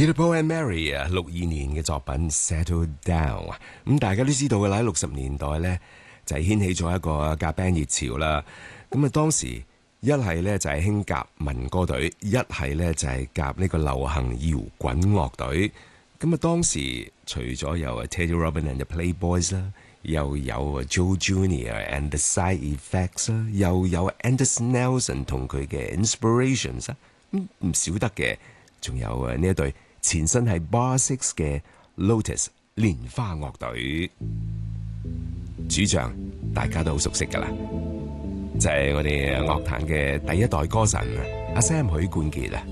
Peter Paul and Mary 啊，62年嘅作品 Settle Down 啊，咁大家都知道嘅啦，喺60年代呢，就係掀起咗一個夾 band 熱潮啦。咁啊當時一係呢就係興夾民歌隊，一係呢就係夾呢個流行搖滾樂隊。咁啊當時除咗有 Teddy Robin and the Playboys 啦，又有 Joe Junior and the Side Effects 啦，又有 Anderson Nelson 同佢嘅 Inspirations 啊，唔少得嘅。仲有呢一隊前身係 Bar Six 嘅 Lotus 蓮花樂隊，主唱大家都好熟悉㗎啦，就係我哋樂壇嘅第一代歌神阿 Sam 許冠傑啊。